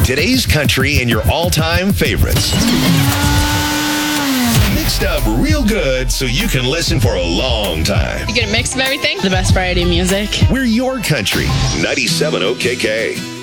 Today's country and your all-time favorites. Mixed up real good so you can listen for a long time. You get a mix of everything. The best variety of music. We're your country. 97 OKK.